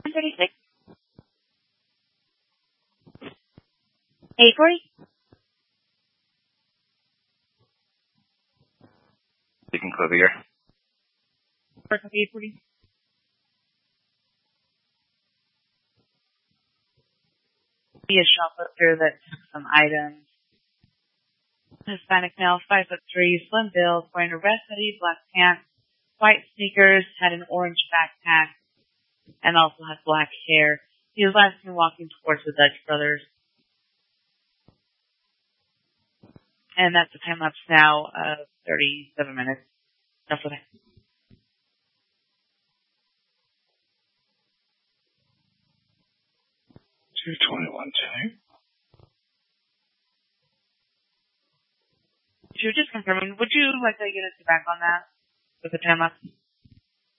136. 840. Speaking Clover here. First 840. Be a shoplifter that took some items. Hispanic male, 5'3", slim build, wearing a red hoodie, black pants, white sneakers, had an orange backpack, and also had black hair. He was last seen walking towards the Dutch Brothers. And that's the time lapse now of 37 minutes. Enough of that. 221 2. If you're just confirming, would you like to get us back on that with the time lapse?